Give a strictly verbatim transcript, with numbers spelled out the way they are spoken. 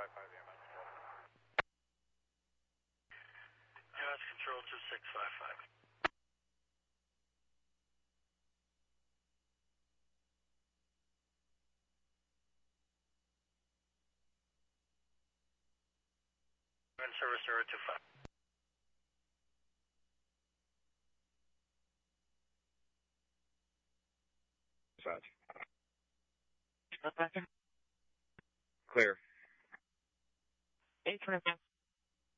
five five E M S. U S Control two six five five. Service zero two five. Clear. eight twenty-five.